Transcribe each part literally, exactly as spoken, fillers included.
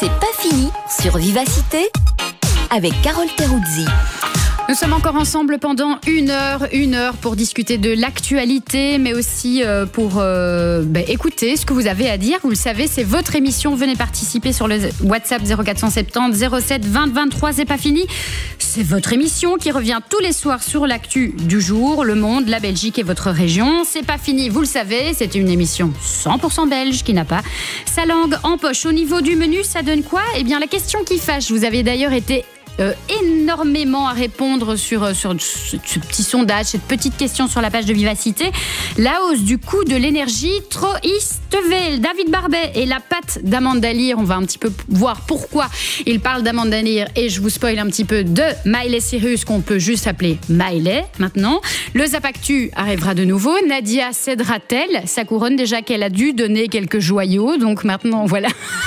C'est pas fini sur Vivacité avec Carole Teruzzi. Nous sommes encore ensemble pendant une heure, une heure pour discuter de l'actualité, mais aussi euh, pour euh, bah, écouter ce que vous avez à dire. Vous le savez, c'est votre émission. Venez participer sur le WhatsApp zéro quatre cent soixante-dix zéro sept vingt vingt-trois. C'est pas fini. C'est votre émission qui revient tous les soirs sur l'actu du jour, le monde, la Belgique et votre région. C'est pas fini, vous le savez. C'est une émission cent pour cent belge qui n'a pas sa langue en poche. Au niveau du menu, ça donne quoi ? Eh bien, la question qui fâche. Vous avez d'ailleurs été Euh, énormément à répondre sur, sur ce, ce petit sondage, cette petite question sur la page de Vivacité. La hausse du coût de l'énergie, trop Istevel, David Barbet et la patte d'Amanda Lear. On va un petit peu voir pourquoi il parle d'Amanda Lear et je vous spoil un petit peu de Miley Cyrus qu'on peut juste appeler Miley maintenant. Le Zapactu arrivera de nouveau. Nadia cédera-t-elle sa couronne déjà qu'elle a dû donner quelques joyaux, donc maintenant voilà.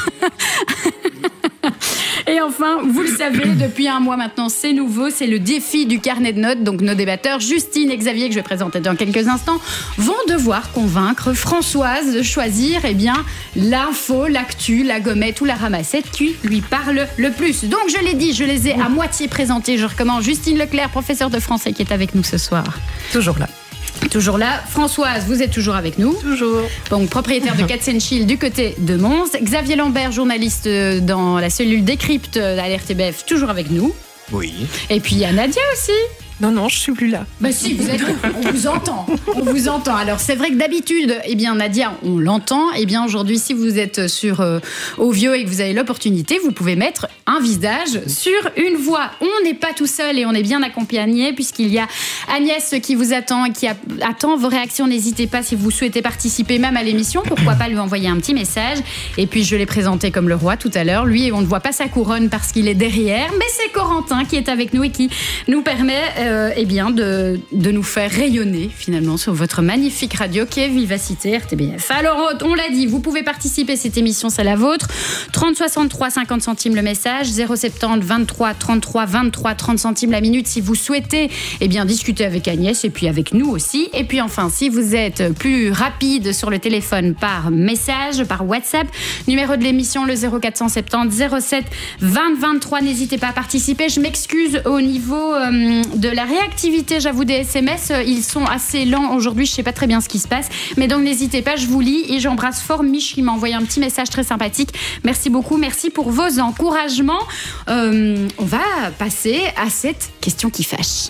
Et enfin, vous le savez, depuis un mois maintenant, c'est nouveau, c'est le défi du carnet de notes. Donc nos débatteurs, Justine et Xavier, que je vais présenter dans quelques instants, vont devoir convaincre Françoise de choisir eh bien, l'info, l'actu, la gommette ou la ramassette qui lui parle le plus. Donc je l'ai dit, je les ai à moitié présentés. Je recommence Justine Leclerc, professeure de français, qui est avec nous ce soir. Toujours là. Toujours là. Françoise, vous êtes toujours avec nous. Toujours. Donc, propriétaire de Cats and Chill du côté de Mons. Xavier Lambert, journaliste dans la cellule Décrypte à l'R T B F, toujours avec nous. Oui. Et puis, il y a Nadia aussi. Non, non, je suis plus là. Bah si, vous êtes, on vous entend. On vous entend. Alors, c'est vrai que d'habitude, eh bien, Nadia, on l'entend. Eh bien, aujourd'hui, si vous êtes sur euh, Ovio et que vous avez l'opportunité, vous pouvez mettre un visage sur une voix. On n'est pas tout seul et on est bien accompagné puisqu'il y a Agnès qui vous attend et qui a, attend vos réactions. N'hésitez pas si vous souhaitez participer même à l'émission. Pourquoi pas lui envoyer un petit message. Et puis, je l'ai présenté comme le roi tout à l'heure. Lui, on ne voit pas sa couronne parce qu'il est derrière. Mais c'est Corentin qui est avec nous et qui nous permet... Euh, Euh, eh bien, de, de nous faire rayonner finalement sur votre magnifique radio qui est Vivacité R T B F. Alors, on l'a dit, vous pouvez participer à cette émission, c'est la vôtre. trente soixante-trois cinquante centimes le message, zéro soixante-dix vingt-trois trente-trois vingt-trois trente centimes la minute si vous souhaitez eh bien, discuter avec Agnès et puis avec nous aussi. Et puis enfin, si vous êtes plus rapide sur le téléphone par message, par WhatsApp, numéro de l'émission le zéro quatre cent soixante-dix zéro sept vingt vingt-trois, n'hésitez pas à participer. Je m'excuse au niveau euh, de la réactivité, j'avoue, des S M S, ils sont assez lents aujourd'hui, je ne sais pas très bien ce qui se passe, mais donc n'hésitez pas, je vous lis et j'embrasse fort Mich qui m'a envoyé un petit message très sympathique. Merci beaucoup, merci pour vos encouragements. Euh, on va passer à cette question qui fâche.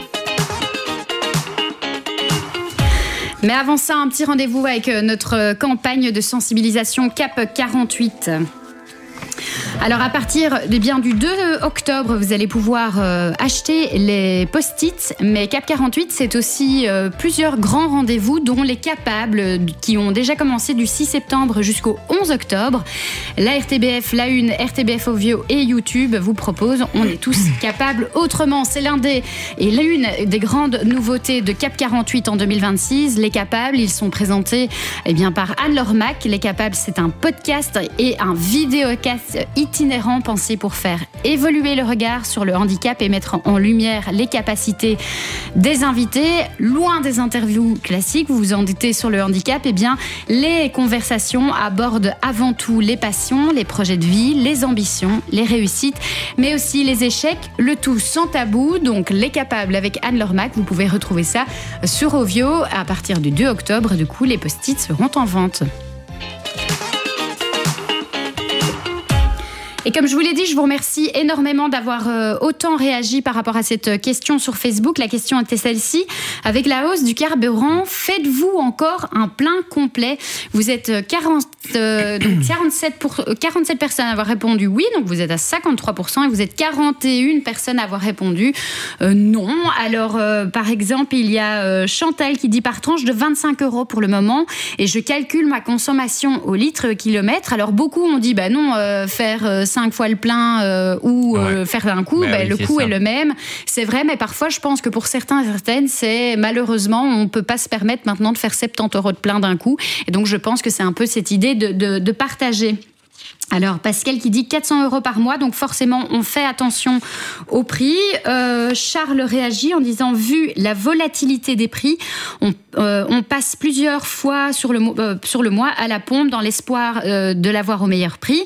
Mais avant ça, un petit rendez-vous avec notre campagne de sensibilisation Cap quarante-huit. Alors à partir eh bien, du deux octobre, vous allez pouvoir euh, acheter les post-it, mais Cap quarante-huit, c'est aussi euh, plusieurs grands rendez-vous, dont les Capables, qui ont déjà commencé du six septembre jusqu'au onze octobre. La R T B F, la Une, R T B F Ovio et YouTube vous proposent On est tous capables autrement. C'est l'un des, et l'une des grandes nouveautés de Cap quarante-huit en deux mille vingt-six. Les Capables, ils sont présentés eh bien, par Anne-Laure Mac. Les Capables, c'est un podcast et un vidéocast itinérant pensé pour faire évoluer le regard sur le handicap et mettre en lumière les capacités des invités. Loin des interviews classiques, vous vous en doutez sur le handicap, eh bien, les conversations abordent avant tout les passions, les projets de vie, les ambitions, les réussites, mais aussi les échecs, le tout sans tabou. Donc, Les Capables avec Anne-Laure Mac, vous pouvez retrouver ça sur Ovio à partir du deux octobre. Du coup, les post-it seront en vente. Et comme je vous l'ai dit, je vous remercie énormément d'avoir euh, autant réagi par rapport à cette question sur Facebook. La question était celle-ci. Avec la hausse du carburant, faites-vous encore un plein complet ? Vous êtes quarante, euh, donc quarante-sept, pour, quarante-sept personnes à avoir répondu oui, donc vous êtes à cinquante-trois pour cent, et vous êtes quarante et une personnes à avoir répondu euh, non. Alors, euh, par exemple, il y a euh, Chantal qui dit par tranche de vingt-cinq euros pour le moment, et je calcule ma consommation au litre kilomètre. Alors, beaucoup ont dit, bah non, euh, faire euh, cinq fois le plein euh, ou euh, ouais. faire un coup, bah, bah, oui, le coût est le même. C'est vrai, mais parfois, je pense que pour certains et certaines, c'est malheureusement, on ne peut pas se permettre maintenant de faire soixante-dix euros de plein d'un coup. Et donc, je pense que c'est un peu cette idée de, de, de partager. Alors, Pascal qui dit quatre cents euros par mois, donc forcément, on fait attention au prix. Euh, Charles réagit en disant, vu la volatilité des prix, on, euh, on passe plusieurs fois sur le, euh, sur le mois à la pompe dans l'espoir euh, de l'avoir au meilleur prix. Si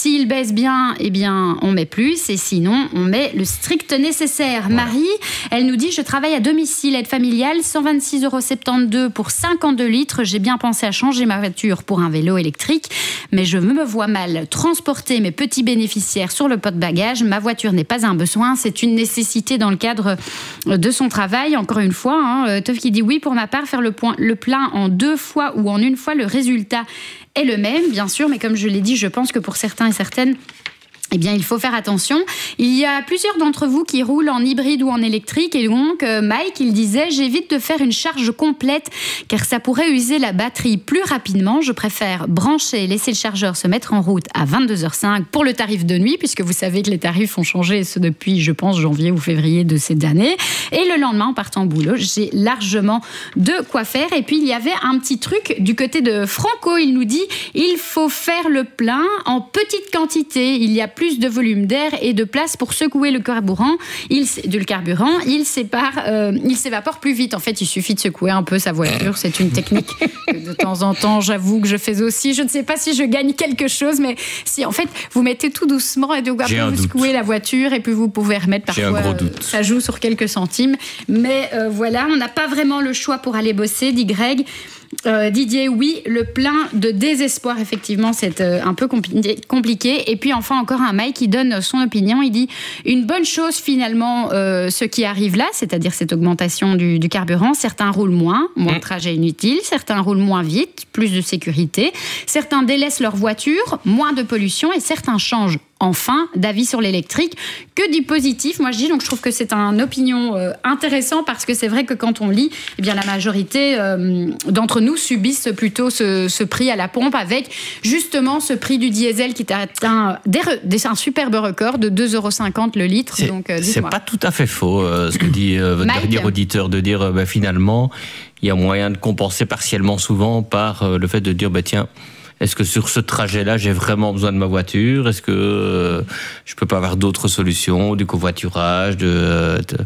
S'il baisse bien, eh bien, on met plus. Et sinon, on met le strict nécessaire. Voilà. Marie, elle nous dit, je travaille à domicile, aide familiale, cent vingt-six euros soixante-douze pour cinquante-deux litres. J'ai bien pensé à changer ma voiture pour un vélo électrique, mais je me vois mal transporter mes petits bénéficiaires sur le porte-bagages. Ma voiture n'est pas un besoin, c'est une nécessité dans le cadre de son travail. Encore une fois, hein, Teuf qui dit oui, pour ma part, faire le, point, le plein en deux fois ou en une fois, le résultat est le même, bien sûr, mais comme je l'ai dit, je pense que pour certains et certaines, eh bien, il faut faire attention. Il y a plusieurs d'entre vous qui roulent en hybride ou en électrique. Et donc, euh, Mike, il disait, j'évite de faire une charge complète car ça pourrait user la batterie plus rapidement. Je préfère brancher et laisser le chargeur se mettre en route à vingt-deux heures cinq pour le tarif de nuit, puisque vous savez que les tarifs ont changé, ce depuis, je pense, janvier ou février de cette année. Et le lendemain, en partant au boulot, j'ai largement de quoi faire. Et puis, il y avait un petit truc du côté de Franco. Il nous dit, il faut faire le plein en petite quantité. Il y a plus de volume d'air et de place pour secouer le carburant. Il, du carburant, il, sépare, euh, il s'évapore plus vite. En fait, il suffit de secouer un peu sa voiture. C'est une technique que de temps en temps, j'avoue que je fais aussi. Je ne sais pas si je gagne quelque chose, mais si en fait, vous mettez tout doucement et donc après vous secouez la voiture et puis vous pouvez remettre parfois. J'ai un gros doute. Euh, ça joue sur quelques centimes. Mais euh, voilà, on n'a pas vraiment le choix pour aller bosser, dit Greg. Euh, Didier, oui, le plein de désespoir, effectivement, c'est euh, un peu compli- compliqué. Et puis enfin, encore un Mike qui donne son opinion. Il dit, une bonne chose finalement, euh, ce qui arrive là, c'est-à-dire cette augmentation du, du carburant. Certains roulent moins, moins de trajets inutiles. Certains roulent moins vite, plus de sécurité. Certains délaissent leur voiture, moins de pollution. Et certains changent enfin d'avis sur l'électrique. Que du positif, moi je dis. Donc je trouve que c'est une opinion euh, intéressante parce que c'est vrai que quand on lit, eh bien la majorité euh, d'entre nous subissent plutôt ce, ce prix à la pompe avec justement ce prix du diesel qui est atteint des, des, un superbe record de deux euros cinquante le litre. C'est, donc, euh, c'est pas tout à fait faux euh, ce que dit euh, votre Mike. dernier auditeur de dire euh, bah, finalement il y a moyen de compenser partiellement souvent par euh, le fait de dire bah, tiens, est-ce que sur ce trajet-là, j'ai vraiment besoin de ma voiture ? Est-ce que euh, je peux pas avoir d'autres solutions, du covoiturage, de, de,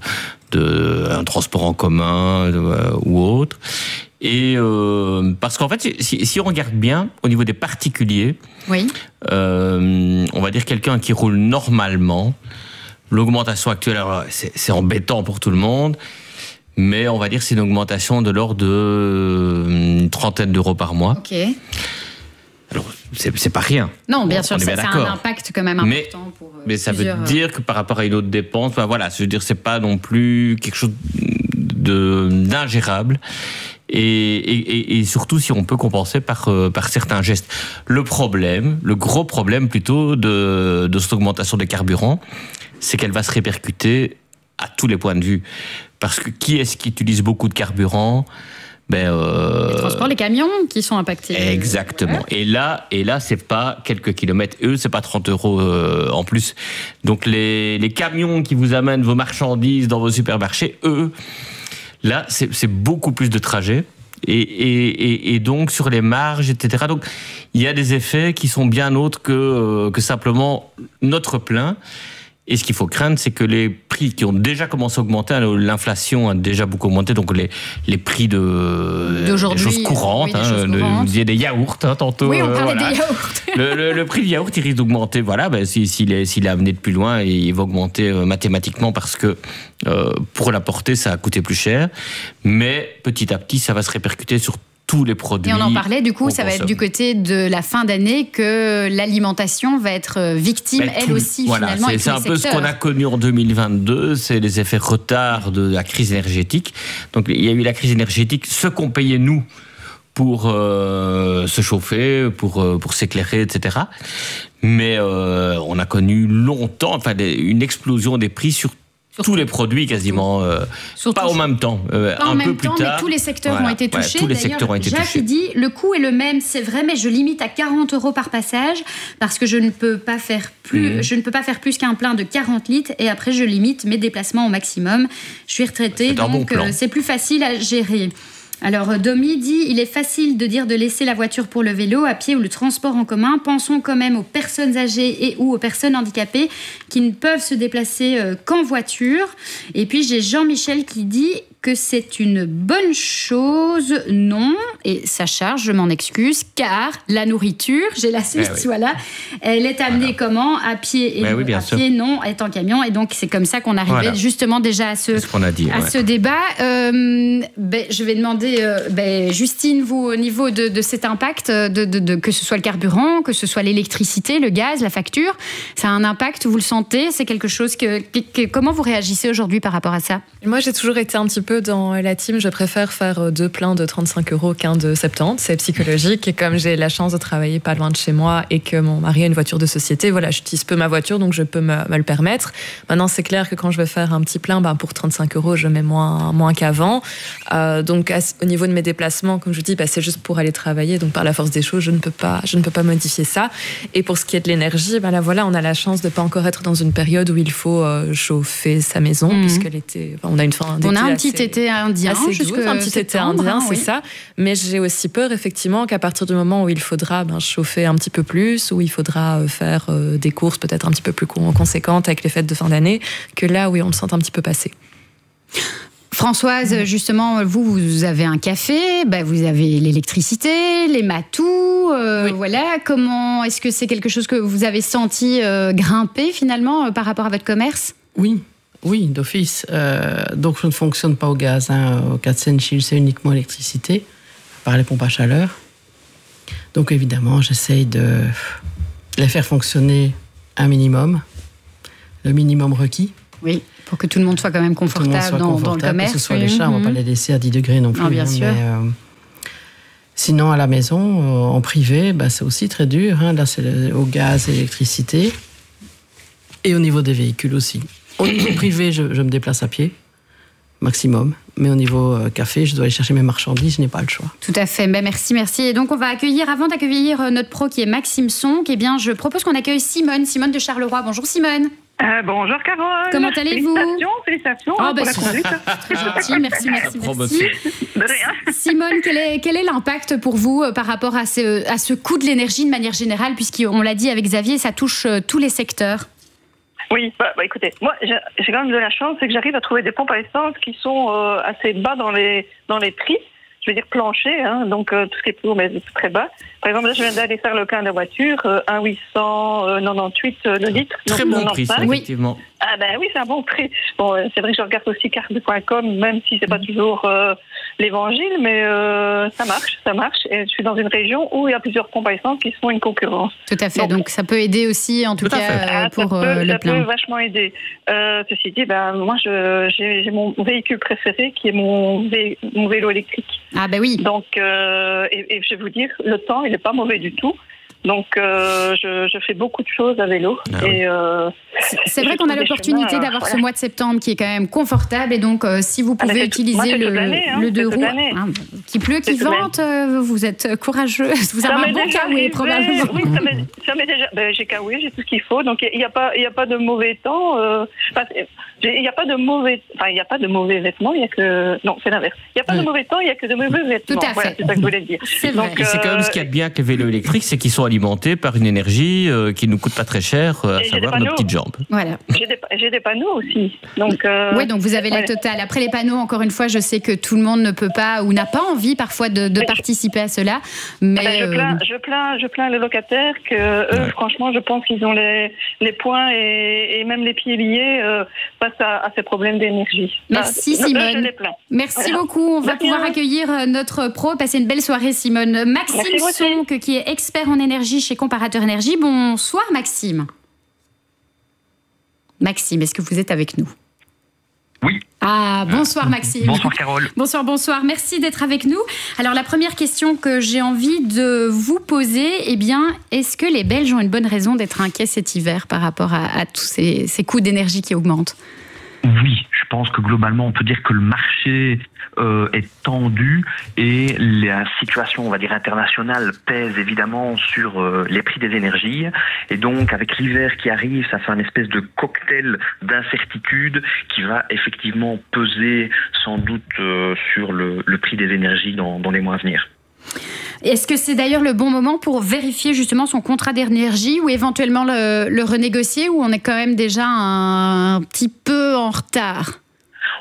de un transport en commun de, euh, ou autre ? Et euh, parce qu'en fait, si, si on regarde bien au niveau des particuliers, oui. euh, on va dire quelqu'un qui roule normalement, l'augmentation actuelle, alors c'est, c'est embêtant pour tout le monde. Mais on va dire que c'est une augmentation de l'ordre de une trentaine d'euros par mois. Ok. Alors, c'est, c'est pas rien. Non, bien on, sûr, on ça, ça a un impact quand même important mais, pour euh, mais ça plusieurs... veut dire que par rapport à une autre dépense, ben voilà, je veux dire, c'est pas non plus quelque chose de, d'ingérable. Et, et, et surtout si on peut compenser par, par certains gestes. Le problème, le gros problème plutôt de, de cette augmentation des carburants, c'est qu'elle va se répercuter à tous les points de vue. Parce que qui est-ce qui utilise beaucoup de carburant ? Ben, euh... les transports, les camions qui sont impactés. Exactement. Ouais. Et là, et là, c'est pas quelques kilomètres. Eux, c'est pas trente euros euh, en plus. Donc les, les camions qui vous amènent vos marchandises dans vos supermarchés, eux, là, c'est, c'est beaucoup plus de trajets. Et, et, et, et donc sur les marges, et cetera. Donc il y a des effets qui sont bien autres que euh, que simplement notre plein. Et ce qu'il faut craindre, c'est que les prix qui ont déjà commencé à augmenter, l'inflation a déjà beaucoup augmenté, donc les, les prix de d'aujourd'hui, des choses courantes, oui, des, choses hein, courantes. Le, des yaourts, hein, tantôt. Oui, on parlait euh, voilà. des yaourts. le, le, le prix du yaourt, il risque d'augmenter. Voilà, ben, s'il, s'il, est, s'il est amené de plus loin, il va augmenter euh, mathématiquement parce que euh, pour l'apporter, ça a coûté plus cher. Mais petit à petit, ça va se répercuter sur tous les produits. Et on en parlait, du coup, ça va être du côté de la fin d'année que l'alimentation va être victime, ben, elle tout, aussi, voilà, finalement. C'est, c'est un peu secteurs. Ce qu'on a connu en deux mille vingt-deux, c'est les effets retard de la crise énergétique. Donc, il y a eu la crise énergétique, ce qu'on payait nous pour euh, se chauffer, pour, euh, pour s'éclairer, et cetera. Mais euh, on a connu longtemps enfin, une explosion des prix sur Surtout. tous les produits quasiment, euh, pas au même temps, euh, pas un en même peu plus temps, tard. Mais tous les secteurs voilà, ont été touchés. Ouais, tous les D'ailleurs, secteurs ont été Jacques touchés. dit, le coût est le même, c'est vrai, mais je limite à quarante euros par passage parce que je ne peux pas faire plus, mmh. je ne peux pas faire plus qu'un plein de quarante litres et après je limite mes déplacements au maximum. Je suis retraitée, c'est donc bon euh, c'est plus facile à gérer. Alors, Domi dit, il est facile de dire de laisser la voiture pour le vélo, à pied ou le transport en commun. Pensons quand même aux personnes âgées et ou aux personnes handicapées qui ne peuvent se déplacer euh, qu'en voiture. Et puis, j'ai Jean-Michel qui dit, que c'est une bonne chose. Non, et ça charge, je m'en excuse, car la nourriture, j'ai la suite, Eh oui. voilà, elle est amenée Voilà. comment ? À pied et Mais non, oui, bien à sûr. pied, non, elle est en camion. Et donc, c'est comme ça qu'on arrivait Voilà. justement déjà à ce, C'est ce qu'on a dit. à ouais. ce débat. Euh, ben, je vais demander, euh, ben, Justine, vous, au niveau de, de cet impact, de, de, de, que ce soit le carburant, que ce soit l'électricité, le gaz, la facture, ça a un impact, vous le sentez ? C'est quelque chose que, que, que- comment vous réagissez aujourd'hui par rapport à ça ? Moi, j'ai toujours été un petit peu dans la team. Je préfère faire deux pleins de trente-cinq euros qu'un de soixante-dix. C'est psychologique. Et comme j'ai la chance de travailler pas loin de chez moi et que mon mari a une voiture de société, voilà, j'utilise peu ma voiture, donc je peux me, me le permettre. Maintenant, c'est clair que quand je vais faire un petit plein, ben, pour trente-cinq euros, je mets moins, moins qu'avant. Euh, donc, à, au niveau de mes déplacements, comme je vous dis, ben, c'est juste pour aller travailler. Donc, par la force des choses, je ne peux pas, je ne peux pas modifier ça. Et pour ce qui est de l'énergie, ben là, voilà, on a la chance de pas encore être dans une période où il faut euh, chauffer sa maison, Mhm. puisque l'été, enfin, on a une fin d'été On a un assez- petit été indien, assez jusque douce, un petit été septembre, indien, hein, c'est oui. ça. Mais j'ai aussi peur, effectivement, qu'à partir du moment où il faudra ben, chauffer un petit peu plus, où il faudra euh, faire euh, des courses peut-être un petit peu plus con- conséquentes avec les fêtes de fin d'année, que là, oui, on le sent un petit peu passer. Françoise, justement, vous, vous avez un café, ben vous avez l'électricité, les matous, euh, Oui. voilà. Comment est-ce que c'est quelque chose que vous avez senti euh, grimper finalement euh, par rapport à votre commerce ? Oui, oui, d'office. Euh, donc je ne fonctionne pas au gaz. Hein. Au Katzenschil, c'est uniquement l'électricité, par les pompes à chaleur. Donc évidemment, j'essaye de les faire fonctionner un minimum, le minimum requis. Oui, pour que tout le monde soit quand même Pour que tout le confortable, monde soit dans, confortable, dans le commerce. que ce soit oui. les chats, on ne Mhm. va pas les laisser à dix degrés non plus. Ah, bien hein, sûr. mais, euh, sinon, à la maison, euh, en privé, bah, c'est aussi très dur. Hein. Là, c'est le- au gaz et l'électricité. Et au niveau des véhicules aussi. Au niveau privé, je, je me déplace à pied, maximum. Mais au niveau euh, café, je dois aller chercher mes marchandises, je n'ai pas le choix. Tout à fait. Ben, merci, merci. Et donc, on va accueillir, avant d'accueillir euh, notre pro qui est Maxime Sonc, eh bien, je propose qu'on accueille Simone, Simone de Charleroi. Bonjour Simone. Euh, bonjour Carole. Comment allez-vous ? Félicitations, félicitations Oh, hein, ben, pour la c'est conduite. très gentil. Merci, merci, Promotion. merci. De rien. Simone, quel est, quel est l'impact pour vous euh, par rapport à ce, à ce coût de l'énergie de manière générale, puisqu'on l'a dit avec Xavier, ça touche euh, tous les secteurs. Oui, bah, bah, écoutez, moi j'ai j'ai quand même de la chance, c'est que j'arrive à trouver des pompes à essence qui sont euh, assez bas dans les dans les prix. Je veux dire plancher, hein, donc euh, tout ce qui est plus haut, mais c'est très bas. Par exemple, là, je viens d'aller faire le plein de la voiture, euh, un huit cent quatre-vingt-dix-huit euh, le litre. Très donc bon prix, ça, quatre-vingt-quinze. effectivement. Ah ben oui, c'est un bon prix. Bon, euh, c'est vrai que je regarde aussi carte point com, même si c'est pas toujours euh, l'évangile, mais euh, ça marche, ça marche. Et je suis dans une région où il y a plusieurs pompes à essence qui sont une concurrence. Tout à fait. Donc- Donc, ça peut aider aussi, en tout, Tout à cas, fait. euh, Ah, ça pour peut, euh, le ça peut plein. vachement aider. Euh, ceci dit, ben, moi, je, j'ai, j'ai mon véhicule préféré qui est mon, vé- mon vélo électrique. Ah, ben oui. Donc, euh, et, et je vais vous dire, le temps, il n'est pas mauvais du tout. Donc, euh, je, je fais beaucoup de choses à vélo. Ah oui. et, euh, C'est je vrai qu'on a trouve des l'opportunité chemins, d'avoir voilà. ce mois de septembre qui est quand même confortable. Et donc, euh, si vous Ah, mais pouvez c'est tout- utiliser moi, c'est le, toute l'année, hein, le c'est deux toute roues, l'année. hein, qui pleut, qui C'est toute l'année. vente, euh, vous êtes courageux. Vous Ça avez un m'est bon déjà kawaii, arrivé. probablement. Oui, ça m'est, ça m'est déjà. Ben, j'ai kawaii, j'ai tout ce qu'il faut. Donc il n'y a pas, il y a pas de mauvais temps. euh, enfin, c'est- j'ai- il n'y a pas de mauvais. Enfin, il n'y a pas de mauvais vêtements. Il y a que. Non, c'est l'inverse. Il n'y a pas Oui. de mauvais temps. Il n'y a que de mauvais vêtements. Tout à Voilà, fait. c'est ça que je voulais dire. C'est vrai. Donc, Et c'est quand même ce qu'il y a de bien avec les vélos électriques, c'est qu'ils sont alimentés par une énergie euh, qui ne nous coûte pas très cher, euh, à Et j'ai savoir des nos panneaux. petites jambes. Voilà. J'ai des, j'ai des panneaux aussi. Donc. euh, Oui, donc vous avez la ouais. totale. Après les panneaux, encore une fois, je sais que tout le monde ne peut pas ou n'a pas envie parfois de, de Mais je- participer à cela. Ah Mais ben, je, euh, plains, je, plains, je plains les locataires que eux, Ouais. franchement, je pense qu'ils ont les, les points et, et même les pieds liés euh, face à, à ces problèmes d'énergie. Merci, Bah, eux, Simone. je les plains. merci Voilà. beaucoup. On va De pouvoir rien. accueillir euh, notre pro. Passer une belle soirée, Simone. Maxime Merci, vous aussi. Sonc, qui est expert en énergie chez Comparateur Énergie. Bonsoir, Maxime. Maxime, est-ce que vous êtes avec nous ? Oui. Ah, bonsoir, Maxime. Bonsoir Carole. Bonsoir, bonsoir. Merci d'être avec nous. Alors, la première question que j'ai envie de vous poser, eh bien, est-ce que les Belges ont une bonne raison d'être inquiets cet hiver par rapport à, à tous ces, ces coûts d'énergie qui augmentent ? Oui, je pense que globalement, on peut dire que le marché euh, est tendu et la situation, on va dire, internationale pèse évidemment sur euh, les prix des énergies. Et donc, avec l'hiver qui arrive, ça fait un espèce de cocktail d'incertitude qui va effectivement peser sans doute euh, sur le, le prix des énergies dans, dans les mois à venir. Est-ce que c'est d'ailleurs le bon moment pour vérifier justement son contrat d'énergie ou éventuellement le, le renégocier, ou on est quand même déjà un petit peu en retard ?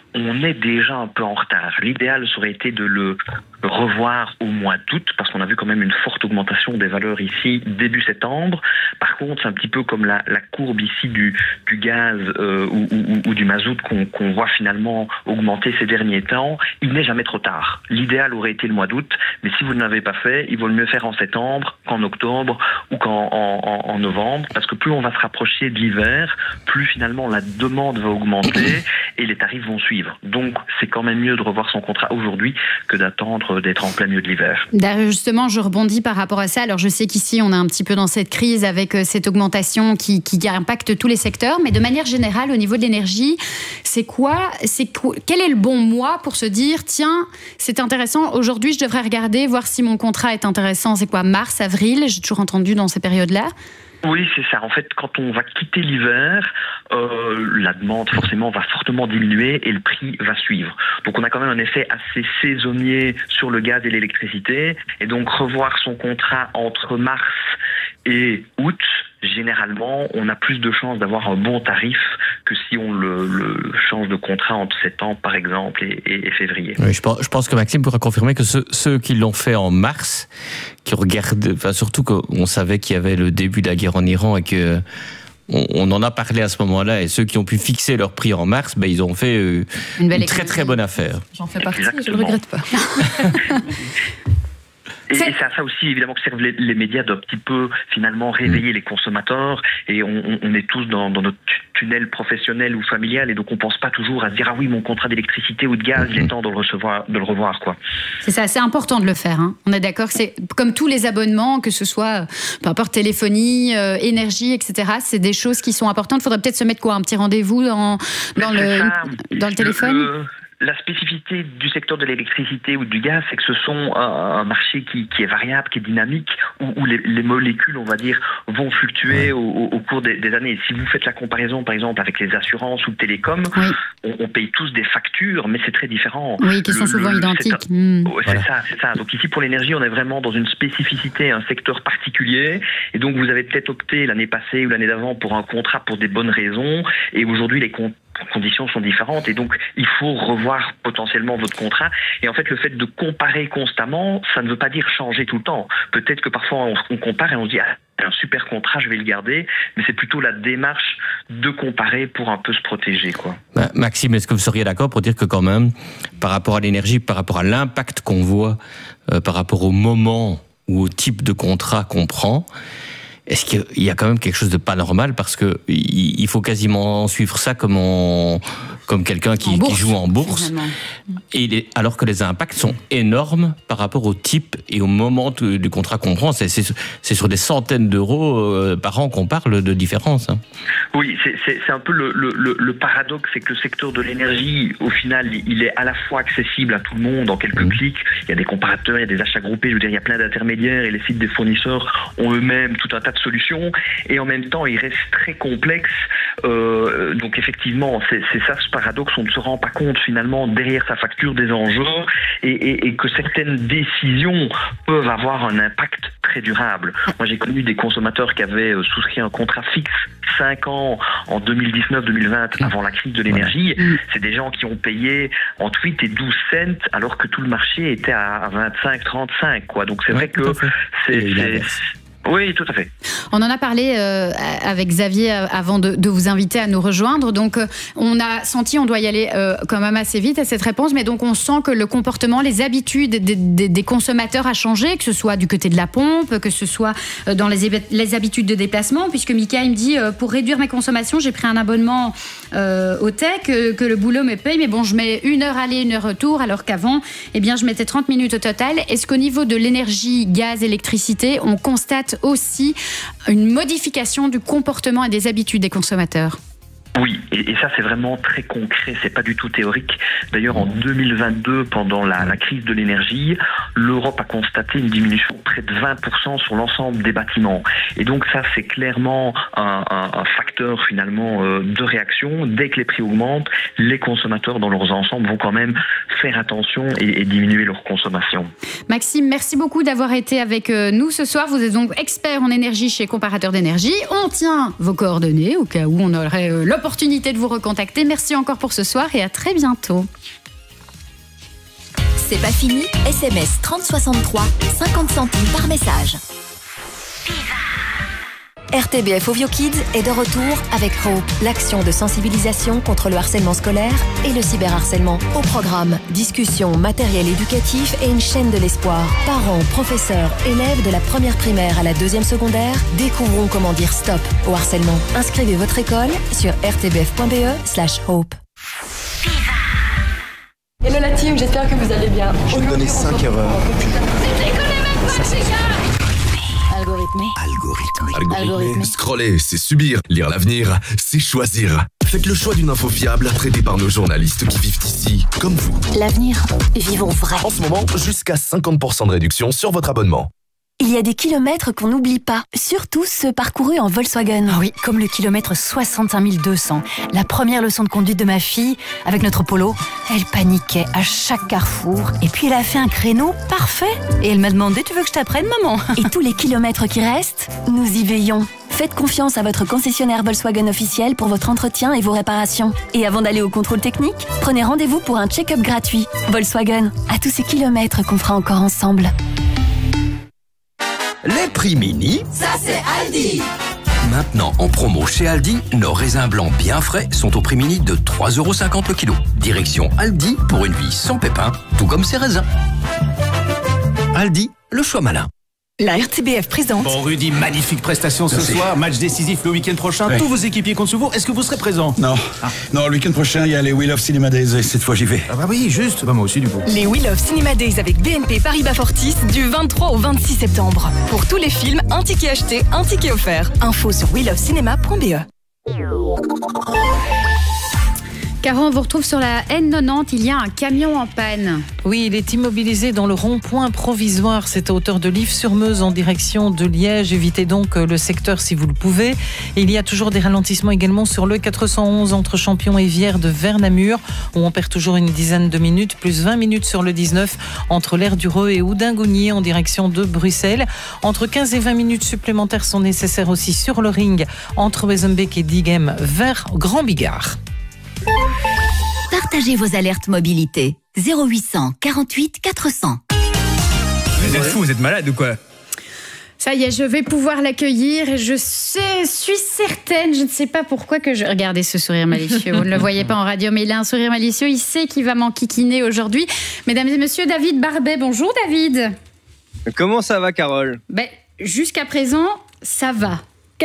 on est déjà un peu en retard. L'idéal aurait été de le revoir au mois d'août, parce qu'on a vu quand même une forte augmentation des valeurs ici début septembre. Par contre, c'est un petit peu comme la, la courbe ici du, du gaz euh, ou, ou, ou du mazout qu'on, qu'on voit finalement augmenter ces derniers temps. Il n'est jamais trop tard. L'idéal aurait été le mois d'août, mais si vous ne l'avez pas fait, il vaut le mieux faire en septembre qu'en octobre ou qu'en en, en, en novembre, parce que plus on va se rapprocher de l'hiver, plus finalement la demande va augmenter et les tarifs vont suivre. Donc, c'est quand même mieux de revoir son contrat aujourd'hui que d'attendre d'être en plein milieu de l'hiver. Justement, je rebondis par rapport à ça. Alors, je sais qu'ici, on est un petit peu dans cette crise avec cette augmentation qui, qui impacte tous les secteurs, mais de manière générale, au niveau de l'énergie, c'est quoi, c'est quoi, quel est le bon mois pour se dire, tiens, c'est intéressant, aujourd'hui, je devrais regarder, voir si mon contrat est intéressant. C'est quoi, mars, avril? J'ai toujours entendu dans ces périodes-là. Oui, c'est ça. En fait, quand on va quitter l'hiver, euh, la demande forcément va fortement diminuer et le prix va suivre. Donc on a quand même un effet assez saisonnier sur le gaz et l'électricité. Et donc revoir son contrat entre mars et août, généralement, on a plus de chances d'avoir un bon tarif que si on le, le change de contrat entre septembre, par exemple, et, et, et février. Oui, je, pense, je pense que Maxime pourra confirmer que ceux, ceux qui l'ont fait en mars, qui regardent, enfin surtout qu'on savait qu'il y avait le début de la guerre en Iran et que on, on en a parlé à ce moment-là, et ceux qui ont pu fixer leur prix en mars, ben, ils ont fait euh, une, une très très bonne affaire. J'en fais partie, Exactement. Je ne le regrette pas. Et, et c'est à ça aussi, évidemment, que servent les, les médias d'un petit peu, finalement, réveiller mmh. les consommateurs. Et on, on est tous dans, dans notre tunnel professionnel ou familial, et donc on pense pas toujours à se dire, ah oui, mon contrat d'électricité ou de gaz, mmh. il est temps de le, recevoir, de le revoir, quoi. C'est ça, c'est important de le faire, hein. On est d'accord, c'est comme tous les abonnements, que ce soit, peu importe, téléphonie, euh, énergie, et cetera. C'est des choses qui sont importantes. Il faudrait peut-être se mettre quoi, un petit rendez-vous dans, dans, le, ça, dans le téléphone le, le... La spécificité du secteur de l'électricité ou du gaz, c'est que ce sont un, un marché qui, qui est variable, qui est dynamique, où, où les, les molécules, on va dire, vont fluctuer au, au cours des, des années. Si vous faites la comparaison, par exemple, avec les assurances ou le télécom, oui. on, on paye tous des factures, mais c'est très différent. Oui, qui sont le, souvent le, identiques. C'est, un... mmh. c'est voilà. ça, c'est ça. Donc ici, pour l'énergie, on est vraiment dans une spécificité, un secteur particulier. Et donc, vous avez peut-être opté l'année passée ou l'année d'avant pour un contrat pour des bonnes raisons. Et aujourd'hui, les comptes conditions sont différentes, et donc il faut revoir potentiellement votre contrat. Et en fait, le fait de comparer constamment, ça ne veut pas dire changer tout le temps. Peut-être que parfois on, on compare et on se dit, ah, un super contrat, je vais le garder, mais c'est plutôt la démarche de comparer pour un peu se protéger, quoi. Bah, Maxime, est-ce que vous seriez d'accord pour dire que quand même, par rapport à l'énergie, par rapport à l'impact qu'on voit, euh, par rapport au moment ou au type de contrat qu'on prend, est-ce qu'il y a quand même quelque chose de pas normal, parce que il faut quasiment suivre ça comme on, comme quelqu'un qui, qui joue en bourse, et les, alors que les impacts sont énormes par rapport au type et au moment du, du contrat qu'on prend. C'est, c'est, c'est sur des centaines d'euros euh, par an qu'on parle de différence. Hein. Oui, c'est, c'est, c'est un peu le, le, le paradoxe, c'est que le secteur de l'énergie, au final, il est à la fois accessible à tout le monde en quelques mmh. clics. Il y a des comparateurs, il y a des achats groupés, je veux dire, il y a plein d'intermédiaires, et les sites des fournisseurs ont eux-mêmes tout un tas de solutions, et en même temps, il reste très complexe. Euh, donc effectivement, c'est, c'est ça ce paradoxe, on ne se rend pas compte finalement derrière sa facture des enjeux, et, et, et que certaines décisions peuvent avoir un impact très durable. Moi, j'ai connu des consommateurs qui avaient souscrit un contrat fixe cinq ans en deux mille dix-neuf deux mille vingt, avant la crise de l'énergie. C'est des gens qui ont payé entre huit et douze cents, alors que tout le marché était à vingt-cinq trente-cinq, quoi. Donc c'est vrai que c'est... c'est Oui, tout à fait. On en a parlé euh, avec Xavier avant de, de vous inviter à nous rejoindre. Donc, euh, on a senti, on doit y aller euh, quand même assez vite à cette réponse, mais donc on sent que le comportement, les habitudes des, des, des consommateurs a changé, que ce soit du côté de la pompe, que ce soit dans les, les habitudes de déplacement, puisque Mika, il me dit, euh, pour réduire mes consommations, j'ai pris un abonnement euh, au tech, que, que le boulot me paye, mais bon, je mets une heure aller, une heure retour, alors qu'avant, eh bien, je mettais trente minutes au total. Est-ce qu'au niveau de l'énergie, gaz, électricité, on constate aussi une modification du comportement et des habitudes des consommateurs? Oui, et, et ça c'est vraiment très concret, c'est pas du tout théorique. D'ailleurs, en deux mille vingt-deux, pendant la, la crise de l'énergie, l'Europe a constaté une diminution de près de vingt pour cent sur l'ensemble des bâtiments. Et donc ça, c'est clairement un, un, un facteur finalement euh, de réaction. Dès que les prix augmentent, les consommateurs dans leurs ensembles vont quand même faire attention et, et diminuer leur consommation. Maxime, merci beaucoup d'avoir été avec nous ce soir. Vous êtes donc expert en énergie chez Comparateur d'énergie. On tient vos coordonnées au cas où on aurait euh, l'opportunité l'opportunité de vous recontacter. Merci encore pour ce soir et à très bientôt. C'est pas fini, S M S trente soixante-trois, cinquante centimes par message. R T B F Ovio Kids est de retour avec Hope, l'action de sensibilisation contre le harcèlement scolaire et le cyberharcèlement. Au programme, discussions, matériel éducatif et une chaîne de l'espoir. Parents, professeurs, élèves de la première primaire à la deuxième secondaire découvrons comment dire stop au harcèlement. Inscrivez votre école sur r t b f point b e slash hope. Hello la team, j'espère que vous allez bien. Je vais te donner cinq erreurs. Algorithmé. Algorithmé. Algorithmé. Scroller, c'est subir. Lire l'avenir, c'est choisir. Faites le choix d'une info fiable, traitée par nos journalistes qui vivent ici, comme vous. L'avenir, vivons vrai. En ce moment, jusqu'à cinquante pour cent de réduction sur votre abonnement. Il y a des kilomètres qu'on n'oublie pas, surtout ceux parcourus en Volkswagen. Ah oui, comme le kilomètre soixante-cinq mille deux cents. La première leçon de conduite de ma fille, avec notre Polo, elle paniquait à chaque carrefour. Et puis elle a fait un créneau parfait. Et elle m'a demandé, tu veux que je t'apprenne, maman? Et tous les kilomètres qui restent, nous y veillons. Faites confiance à votre concessionnaire Volkswagen officiel pour votre entretien et vos réparations. Et avant d'aller au contrôle technique, prenez rendez-vous pour un check-up gratuit. Volkswagen, à tous ces kilomètres qu'on fera encore ensemble. Les prix mini, ça c'est Aldi. Maintenant en promo chez Aldi, nos raisins blancs bien frais sont au prix mini de trois euros cinquante le kilo. Direction Aldi pour une vie sans pépins, tout comme ses raisins. Aldi, le choix malin. La R T B F présente. Bon Rudy, magnifique prestation ce Merci. soir, match décisif le week-end prochain, Oui. tous vos équipiers comptent sur vous, est-ce que vous serez présent? Non, ah. non, le week-end prochain, il y a les Wheel of Cinema Days et cette fois j'y vais. Ah bah oui, juste, bah moi aussi du coup. Les Wheel of Cinema Days avec B N P Paribas Fortis du vingt-trois au vingt-six septembre. Pour tous les films, un ticket acheté, un ticket offert. Info sur wheel of cinema point b e. Caron, on vous retrouve sur la N quatre-vingt-dix, il y a un camion en panne. Oui, il est immobilisé dans le rond-point provisoire. C'est à hauteur de Livres-sur-Meuse en direction de Liège. Évitez donc le secteur si vous le pouvez. Et il y a toujours des ralentissements également sur le quatre cent onze entre Champion et Vierre de Vernamur, où on perd toujours une dizaine de minutes, plus vingt minutes sur le dix-neuf entre l'Aire du Reux et Houdingonier en direction de Bruxelles. Entre quinze et vingt minutes supplémentaires sont nécessaires aussi sur le ring entre Wezenbeek et Diegem vers Grand Bigard. Partagez vos alertes mobilité. zéro huit cent quarante-huit quatre cents. Vous êtes fous, vous êtes malade ou quoi? Ça y est, je vais pouvoir l'accueillir et je sais, suis certaine, je ne sais pas pourquoi que je... Regardez ce sourire malicieux, vous ne le voyez pas en radio, mais il a un sourire malicieux, il sait qu'il va m'enquiquiner aujourd'hui. Mesdames et messieurs, David Barbet, bonjour David. Comment ça va Carole? Ben, jusqu'à présent, ça va.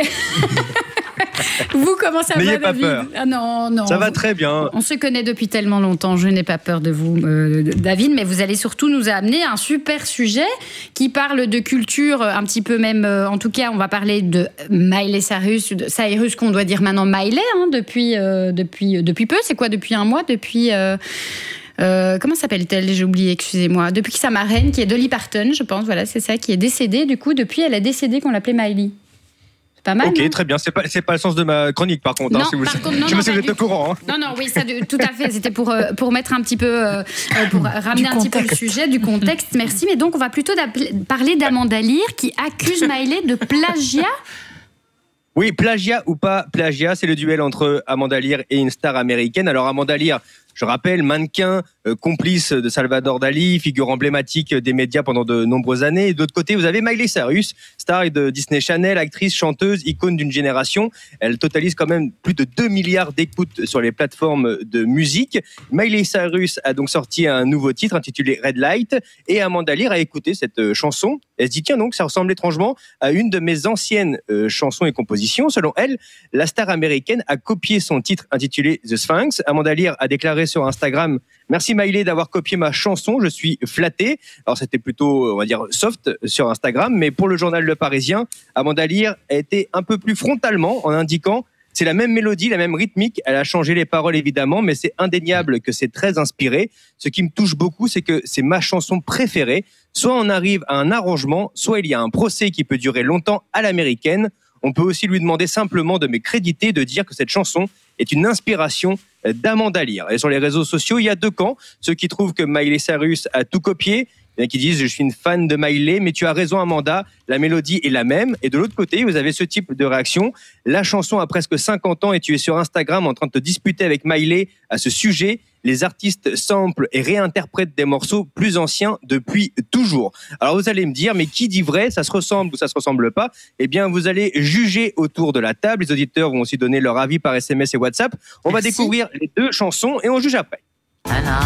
Vous, comment ça N'ayez va, pas David? peur. Ah non, non. Ça va très bien. On se connaît depuis tellement longtemps, je n'ai pas peur de vous, euh, David, mais vous allez surtout nous amener un super sujet qui parle de culture, un petit peu même, euh, en tout cas, on va parler de Miley Cyrus, de Cyrus qu'on doit dire maintenant Miley, hein, depuis, euh, depuis, depuis peu, c'est quoi, depuis un mois, depuis... Euh, Euh, comment s'appelle-t-elle? J'ai oublié, excusez-moi. Depuis que sa marraine, qui est Dolly Parton, je pense, voilà, c'est ça, qui est décédée. Du coup, depuis, elle a décédé qu'on l'appelait Miley. C'est pas mal. Ok, non? Très bien. C'est pas, c'est pas le sens de ma chronique, par contre. Non, hein, si vous par le... contre, non, je non, sais si vous pas êtes au courant. Hein. Non, non, oui, ça, tout à fait. C'était pour, euh, pour mettre un petit peu, euh, pour ramener un petit peu le sujet, du contexte. Merci. Mais donc, on va plutôt parler d'Amanda Lear qui accuse Miley de plagiat. Oui, plagiat ou pas plagiat, c'est le duel entre Amanda Lear et une star américaine. Alors, Amanda Lear, je rappelle, mannequin, euh, complice de Salvador Dali, figure emblématique des médias pendant de nombreuses années. Et de l'autre côté, vous avez Miley Cyrus, star de Disney Channel, actrice, chanteuse, icône d'une génération. Elle totalise quand même plus de deux milliards d'écoutes sur les plateformes de musique. Miley Cyrus a donc sorti un nouveau titre intitulé Red Light. Et Amanda Lear a écouté cette chanson. Elle se dit, tiens donc, ça ressemble étrangement à une de mes anciennes euh, chansons et compositions. Selon elle, la star américaine a copié son titre intitulé The Sphinx. Amanda Lear a déclaré sur Instagram: merci Miley d'avoir copié ma chanson, je suis flatté. Alors c'était plutôt, on va dire, soft sur Instagram, mais pour le journal Le Parisien, Amanda Lear a été un peu plus frontalement en indiquant: c'est la même mélodie, la même rythmique, elle a changé les paroles évidemment, mais c'est indéniable que c'est très inspiré. Ce qui me touche beaucoup, c'est que c'est ma chanson préférée. Soit on arrive à un arrangement, soit il y a un procès qui peut durer longtemps à l'américaine. On peut aussi lui demander simplement de me créditer, de dire que cette chanson est une inspiration d'Amanda Lear. Et sur les réseaux sociaux, il y a deux camps. Ceux qui trouvent que Miley Cyrus a tout copié, il y en a qui disent je suis une fan de Miley, mais tu as raison Amanda, la mélodie est la même. Et de l'autre côté, vous avez ce type de réaction. La chanson a presque cinquante ans et tu es sur Instagram en train de te disputer avec Miley à ce sujet. Les artistes samplent et réinterprètent des morceaux plus anciens depuis toujours. Alors vous allez me dire, mais qui dit vrai? Ça se ressemble ou ça se ressemble pas? Eh bien, vous allez juger autour de la table. Les auditeurs vont aussi donner leur avis par S M S et WhatsApp. On Merci. va découvrir les deux chansons et on juge après.